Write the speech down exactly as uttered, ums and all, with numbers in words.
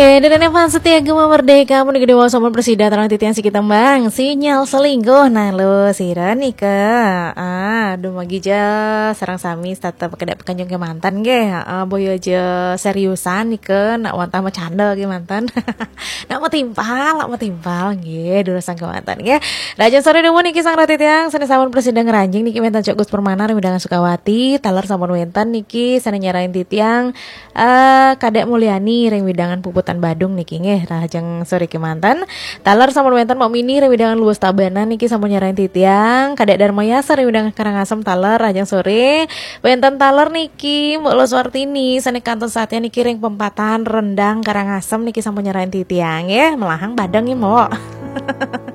Eh, dan Evan setia gema merdeka menuju dewa sombong presida terang titian si kita bang sinyal selingkuh nah lo si Rani ke ah aduh magi ja sarang sami tetap kedak pekanjung ke mantan ge ah boyo aja seriusan nih ke nak wantah macanda ke mantan nak mau timpal nak mau timpal ge dulu sang ke mantan ge raja sore demo niki sang rati tiang sana samun presiden ngeranjing niki mentan cok Gus Permana remedangan Sukawati talar samun wentan niki sana nyarain titiang eh kadek Mulyani remedangan puputan Badung niki nggih rahajeng sore ki mantan talar sampun wenten mok mini rewidangan luwes tabanan niki sampun nyarain titiang kadek Dharma Yasa rewidangan Karangasem talar rahajeng sore wenten talar niki Mbok Lo Suartini sane kanton satya niki ring pempatan rendang Karangasem niki sampun nyarain titiang nggih melahang badang nggih Mbok